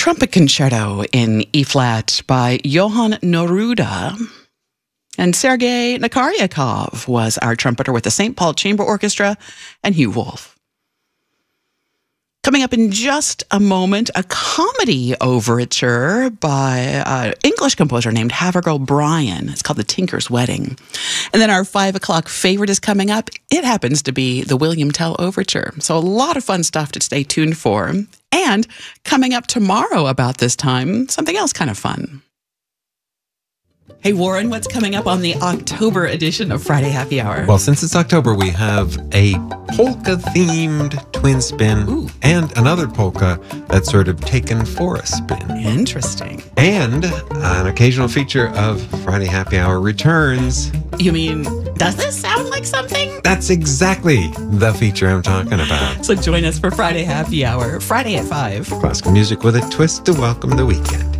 Trumpet Concerto in E-flat by Johann Neruda. And Sergei Nakaryakov was our trumpeter with the St. Paul Chamber Orchestra and Hugh Wolf. Coming up in just a moment, a comedy overture by an English composer named Havergal Brian. It's called The Tinker's Wedding. And then our 5 o'clock favorite is coming up. It happens to be the William Tell Overture. So a lot of fun stuff to stay tuned for. And coming up tomorrow about this time, something else kind of fun. Hey, Warren, what's coming up on the October edition of Friday Happy Hour? Well, since it's October, we have a polka-themed twin spin and another polka that's sort of taken for a spin. Interesting. And an occasional feature of Friday Happy Hour returns. You mean, does this sound like something? That's exactly the feature I'm talking about. So join us for Friday Happy Hour, Friday at 5. Classical music with a twist to welcome the weekend.